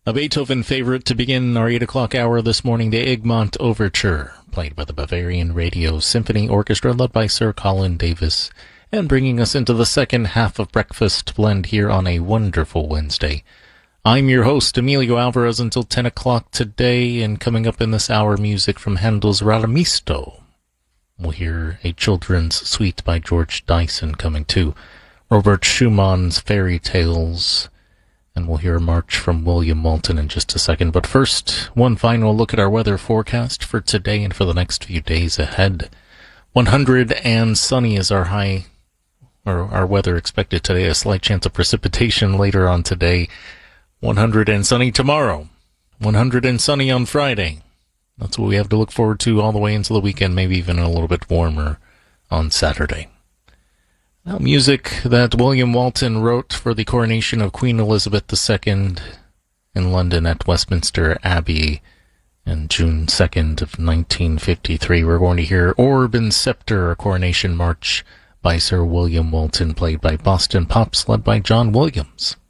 A Beethoven favorite to begin our 8 o'clock hour this morning, the Egmont Overture, played by the Bavarian Radio Symphony Orchestra, led by Sir Colin Davis, and bringing us into the second half of Breakfast Blend here on a wonderful Wednesday. I'm your host, Emilio Alvarez, until 10 o'clock today, and coming up in this hour, music from Handel's Rallamisto. We'll hear a children's suite by George Dyson coming too, Robert Schumann's Fairy Tales, and we'll hear a march from William Walton in just a second. But first, one final look at our weather forecast for today and for the next few days ahead. 100 and sunny is our high, or our weather expected today. A slight chance of precipitation later on today. 100 and sunny tomorrow. 100 and sunny on Friday. That's what we have to look forward to all the way into the weekend, maybe even a little bit warmer on Saturday. Now, music that William Walton wrote for the coronation of Queen Elizabeth II in London at Westminster Abbey on June 2nd of 1953. We're going to hear Orb and Scepter, a coronation march by Sir William Walton, played by Boston Pops, led by John Williams.